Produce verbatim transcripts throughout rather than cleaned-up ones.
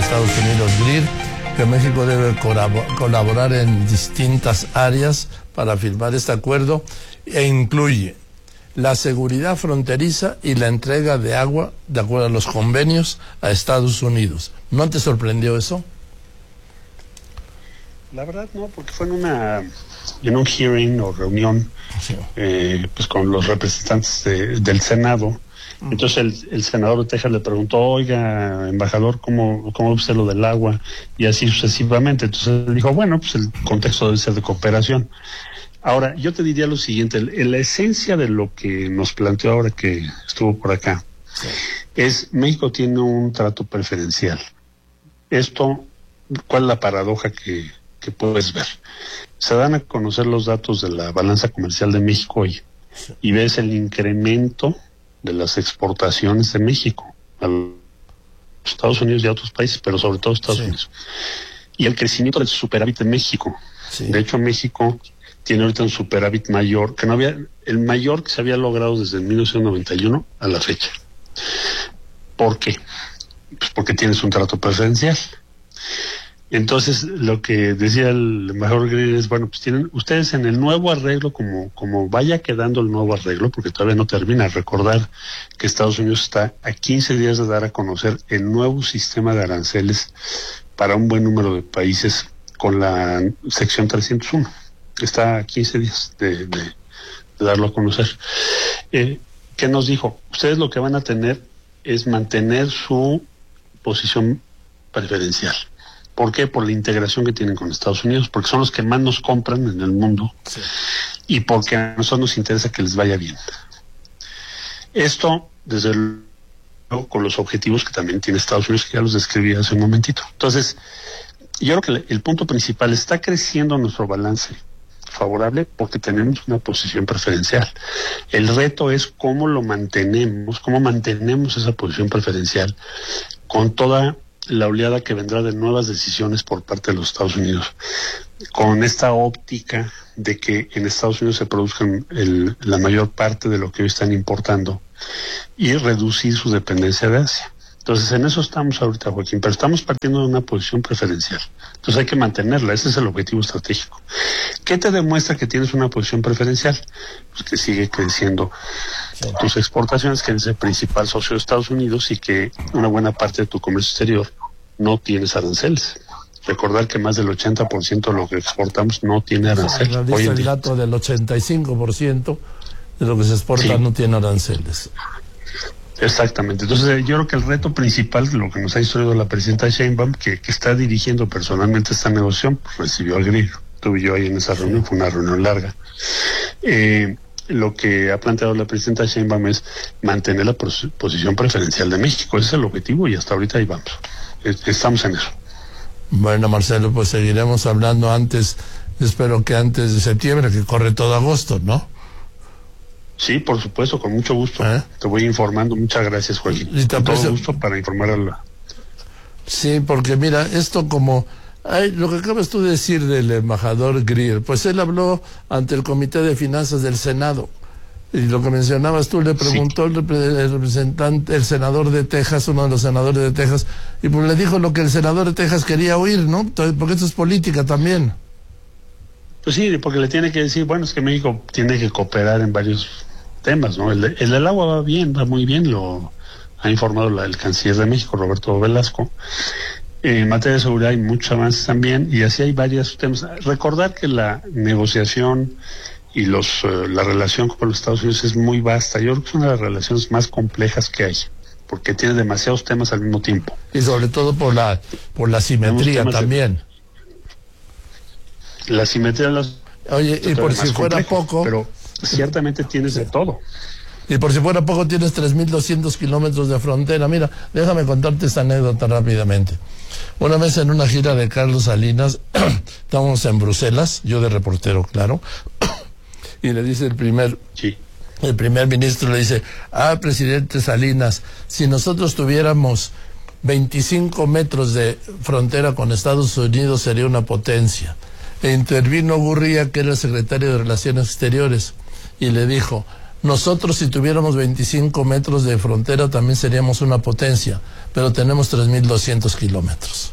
Estados Unidos, Greer, que México debe colaborar en distintas áreas para firmar este acuerdo e incluye la seguridad fronteriza y la entrega de agua, de acuerdo a los convenios, a Estados Unidos. ¿No te sorprendió eso? La verdad no, porque fue en una en un hearing o reunión sí. eh, pues con los representantes de, del Senado. Entonces el, el senador de Texas le preguntó, oiga, embajador, ¿cómo, cómo ve usted lo del agua? Y así sucesivamente. Entonces él dijo, bueno, pues el contexto debe ser de cooperación. Ahora, yo te diría lo siguiente, la esencia de lo que nos planteó ahora que estuvo por acá, sí. es México tiene un trato preferencial. Esto, ¿cuál es la paradoja que, que puedes ver? Se dan a conocer los datos de la balanza comercial de México hoy, sí. y ves el incremento de las exportaciones de México a los Estados Unidos y a otros países, pero sobre todo Estados sí. Unidos. Y el crecimiento del superávit de México. Sí. De hecho, México tiene ahorita un superávit mayor, que no había, el mayor que se había logrado desde mil novecientos noventa y uno a la fecha. ¿Por qué? Pues porque tienes un trato preferencial. Entonces, lo que decía el embajador Greer es, bueno, pues tienen ustedes en el nuevo arreglo, como, como vaya quedando el nuevo arreglo, porque todavía no termina, recordar que Estados Unidos está a quince días de dar a conocer el nuevo sistema de aranceles para un buen número de países con la sección trescientos uno. Está a quince días de, de, de darlo a conocer. Eh, ¿Qué nos dijo? Ustedes lo que van a tener es mantener su posición preferencial. ¿Por qué? Por la integración que tienen con Estados Unidos, porque son los que más nos compran en el mundo sí. y porque a nosotros nos interesa que les vaya bien. Esto, desde luego, con los objetivos que también tiene Estados Unidos, que ya los describí hace un momentito. Entonces, yo creo que el punto principal, está creciendo nuestro balance favorable porque tenemos una posición preferencial. El reto es cómo lo mantenemos, cómo mantenemos esa posición preferencial con toda la oleada que vendrá de nuevas decisiones por parte de los Estados Unidos, con esta óptica de que en Estados Unidos se produzcan el, la mayor parte de lo que hoy están importando y reducir su dependencia de Asia. Entonces, en eso estamos ahorita, Joaquín, pero estamos partiendo de una posición preferencial. Entonces hay que mantenerla, ese es el objetivo estratégico. ¿Qué te demuestra que tienes una posición preferencial? Pues que sigue creciendo sí. tus exportaciones, que eres el principal socio de Estados Unidos y que una buena parte de tu comercio exterior no tienes aranceles. Recordar que más del ochenta por ciento de lo que exportamos no tiene aranceles. Sí, dice el dato del ochenta y cinco por ciento de lo que se exporta sí. no tiene aranceles. Exactamente. Entonces yo creo que el reto principal, lo que nos ha instruido la presidenta Sheinbaum, que, que está dirigiendo personalmente esta negociación, pues recibió al Greer. Tuve yo ahí en esa reunión, fue una reunión larga. Eh, lo que ha planteado la presidenta Sheinbaum es mantener la pos- posición preferencial de México. Ese es el objetivo y hasta ahorita ahí vamos. Estamos en eso. Bueno, Marcelo, pues seguiremos hablando antes, espero que antes de septiembre, que corre todo agosto, ¿no? Sí, por supuesto, con mucho gusto. ¿Eh? Te voy informando. Muchas gracias, Joaquín. Con todo pues, gusto para informar a la... Sí, porque mira, esto como... Ay, lo que acabas tú de decir del embajador Greer, pues él habló ante el Comité de Finanzas del Senado. Y lo que mencionabas tú, le preguntó sí. el, repre- el representante, el senador de Texas, uno de los senadores de Texas, y pues le dijo lo que el senador de Texas quería oír, ¿no? Entonces, porque esto es política también. Pues sí, porque le tiene que decir, bueno, es que México tiene que cooperar en varios temas, ¿no? El, de, el del agua va bien, va muy bien, lo ha informado la, el canciller de México, Roberto Velasco. En materia de seguridad hay muchos avances también, y así hay varios temas. Recordar que la negociación y los uh, la relación con los Estados Unidos es muy vasta. Yo creo que es una de las relaciones más complejas que hay, porque tiene demasiados temas al mismo tiempo. Y sobre todo por la por la simetría también. De, la simetría de las... Oye, y por si fuera complejo, poco... Pero ciertamente tienes de todo. Y por si fuera poco tienes tres mil doscientos kilómetros de frontera. Mira, déjame contarte esta anécdota rápidamente. Una vez en una gira de Carlos Salinas, estábamos en Bruselas, yo de reportero, claro, y le dice el primer, sí. el primer ministro, le dice, ah, presidente Salinas, si nosotros tuviéramos veinticinco metros de frontera con Estados Unidos sería una potencia. E intervino Gurría, que era el secretario de Relaciones Exteriores, y le dijo, Nosotros, si tuviéramos veinticinco metros de frontera, también seríamos una potencia, pero tenemos tres mil doscientos kilómetros.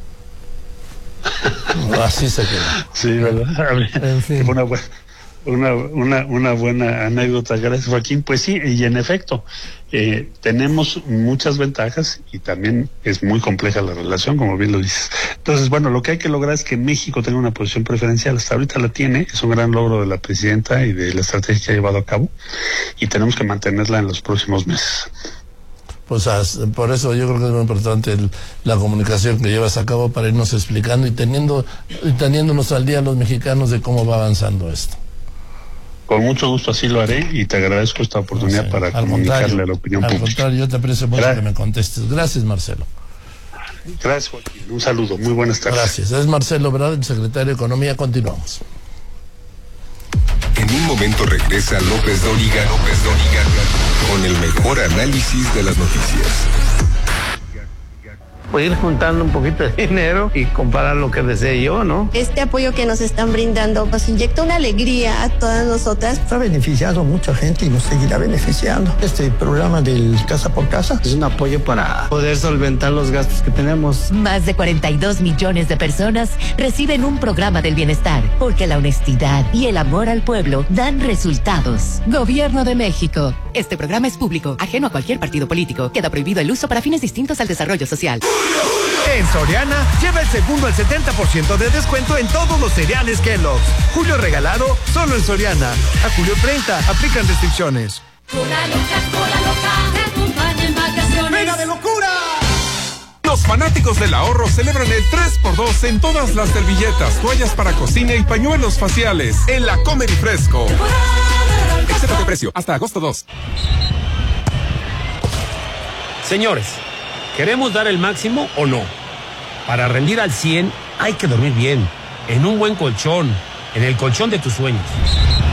Así se queda. Sí, ¿verdad? En fin. Una, una, una, una buena anécdota, gracias, Joaquín. Pues sí, y en efecto, eh, tenemos muchas ventajas y también es muy compleja la relación, como bien lo dices. Entonces, bueno, lo que hay que lograr es que México tenga una posición preferencial. Hasta ahorita la tiene, es un gran logro de la presidenta y de la estrategia que ha llevado a cabo, y tenemos que mantenerla en los próximos meses. Pues por eso yo creo que es muy importante el, la comunicación que llevas a cabo para irnos explicando y teniendo y teniéndonos al día los mexicanos de cómo va avanzando esto. Con mucho gusto así lo haré y te agradezco esta oportunidad, no sé, para comunicarle a la opinión al pública. Al contrario, yo te aprecio mucho que me contestes. Gracias, Marcelo. Gracias, Joaquín. Un saludo. Muy buenas tardes. Gracias. Es Marcelo Ebrard, el secretario de Economía. Continuamos. En un momento regresa López Dóriga, López Dóriga, con el mejor análisis de las noticias. Voy a ir juntando un poquito de dinero y comparar lo que desee yo, ¿no? Este apoyo que nos están brindando nos inyecta una alegría a todas nosotras. Ha beneficiado a mucha gente y nos seguirá beneficiando. Este programa del Casa por Casa es un apoyo para poder solventar los gastos que tenemos. Más de cuarenta y dos millones de personas reciben un programa del bienestar, porque la honestidad y el amor al pueblo dan resultados. Gobierno de México. Este programa es público, ajeno a cualquier partido político. Queda prohibido el uso para fines distintos al desarrollo social. En Soriana, lleva el segundo al setenta por ciento de descuento en todos los cereales Kellogg's. Julio regalado, solo en Soriana. A julio treinta, aplican restricciones. Cola loca, cola loca, te acompaña en vacaciones. ¡Mega de locura! Los fanáticos del ahorro celebran el tres por dos en todas las servilletas, toallas para cocina y pañuelos faciales en la Comer y Fresco. Excepto de precio, hasta agosto dos. Señores, ¿queremos dar el máximo o no? Para rendir al cien hay que dormir bien, en un buen colchón, en el colchón de tus sueños.